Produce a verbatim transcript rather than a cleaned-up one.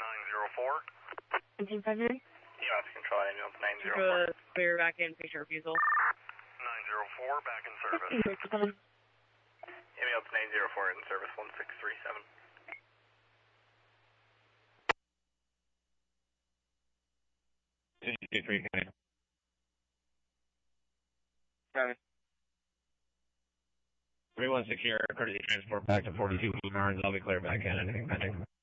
nine zero four. nineteen five nine? E M S control, ambulance nine zero four. Clear back in, patient refusal. nine zero four, back in service. Ambulance nine zero four in service, one six three seven. two three, okay. Seven. three one six here, courtesy transport back to forty-two Marins. I'll be clear back in. Anything pending?